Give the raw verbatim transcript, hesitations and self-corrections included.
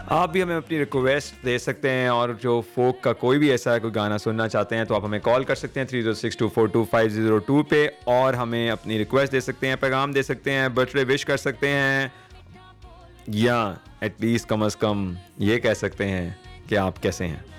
आप भी हमें अपनी रिक्वेस्ट दे सकते हैं और जो फ़ोक का कोई भी ऐसा कोई गाना सुनना चाहते हैं तो आप हमें कॉल कर सकते हैं three zero six two four two five zero two पे और हमें अपनी रिक्वेस्ट दे सकते हैं, पैगाम दे सकते हैं, बर्थडे विश कर सकते हैं या एटलीस्ट कम से कम ये कह सकते हैं कि आप कैसे हैं।